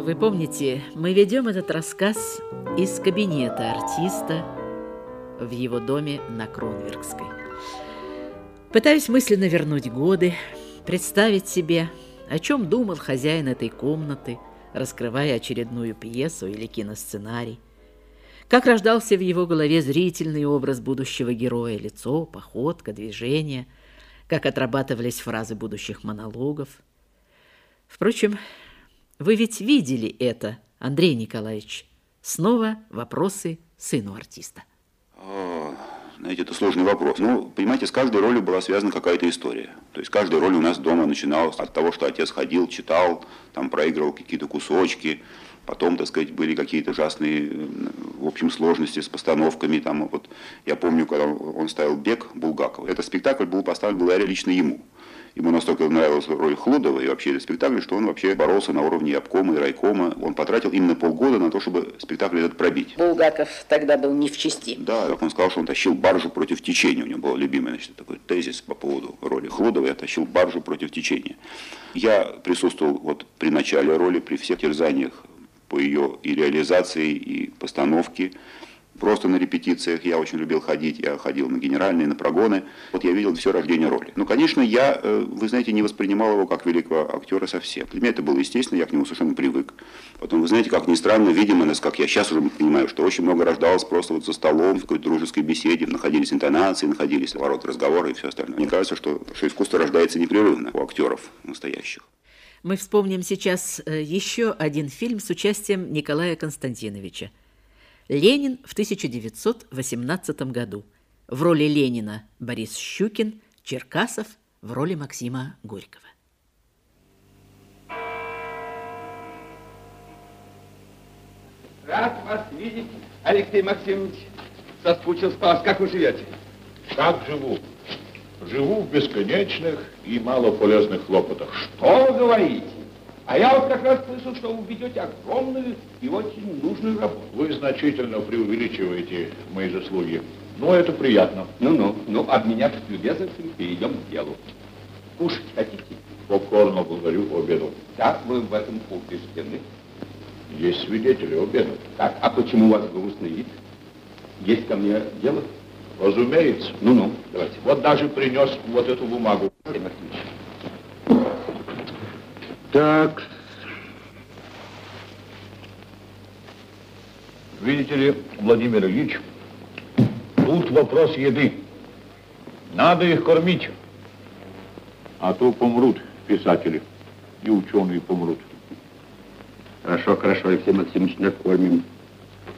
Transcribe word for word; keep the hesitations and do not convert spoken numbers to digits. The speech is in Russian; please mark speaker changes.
Speaker 1: Вы помните, мы ведем этот рассказ из кабинета артиста в его доме на Кронверкской. Пытаюсь мысленно вернуть годы, представить себе, о чем думал хозяин этой комнаты, раскрывая очередную пьесу или киносценарий. Как рождался в его голове зрительный образ будущего героя, лицо, походка, движение, как отрабатывались фразы будущих монологов. Впрочем, вы ведь видели это, Андрей Николаевич. Снова вопросы сыну артиста.
Speaker 2: О, знаете, это сложный вопрос. Ну, понимаете, с каждой ролью была связана какая-то история. То есть каждая роль у нас дома начиналась от того, что отец ходил, читал, там проигрывал какие-то кусочки. Потом, так сказать, были какие-то ужасные, в общем, сложности с постановками. Там, вот, я помню, когда он ставил «Бег» Булгакова. Этот спектакль был поставлен благодаря лично ему. Ему настолько нравилась роль Хлудова и вообще этот спектакль, что он вообще боролся на уровне обкома и райкома. Он потратил именно полгода на то, чтобы спектакль этот пробить.
Speaker 3: Булгаков тогда был не в чести.
Speaker 2: Да, как он сказал, что он тащил баржу против течения. У него был любимый, значит, такой тезис по поводу роли Хлудова. Я тащил баржу против течения. Я присутствовал вот при начале роли, при всех терзаниях по ее и реализации, и постановке. Просто на репетициях я очень любил ходить, я ходил на генеральные, на прогоны. Вот я видел все рождение роли. Ну, конечно, я, вы знаете, не воспринимал его как великого актера совсем. Для меня это было естественно, я к нему совершенно привык. Потом, вы знаете, как ни странно, видимо, как я сейчас уже понимаю, что очень много рождалось просто вот за столом, в какой-то дружеской беседе, находились интонации, находились ворота разговора и все остальное. Мне кажется, что, что искусство рождается непрерывно у актеров настоящих.
Speaker 1: Мы вспомним сейчас еще один фильм с участием Николая Константиновича. «Ленин» в тысяча девятьсот восемнадцатом году. В роли Ленина Борис Щукин, Черкасов в роли Максима Горького.
Speaker 4: Рад вас видеть, Алексей Максимович. Соскучился по вас. Как вы живете?
Speaker 5: Как живу? Живу в бесконечных и малополезных хлопотах.
Speaker 4: Что вы говорите? А я вот как раз слышал, что вы ведете огромную и очень нужную работу.
Speaker 5: Вы значительно преувеличиваете мои заслуги. Но это приятно.
Speaker 4: Ну-ну, ну, обменявшись любезностями, перейдем к делу. Кушать хотите?
Speaker 5: Покорно благодарю, обеду.
Speaker 4: Так, вы в этом убеждены?
Speaker 5: Есть свидетели обеда.
Speaker 4: Так, а почему у вас грустный вид? Есть ко мне дело?
Speaker 5: Разумеется.
Speaker 4: Ну-ну, давайте.
Speaker 5: Вот даже принес вот эту бумагу. Так. Видите ли, Владимир Ильич, тут вопрос еды. Надо их кормить. А то помрут писатели, и ученые помрут.
Speaker 4: Хорошо, хорошо, Алексей Максимович, накормим.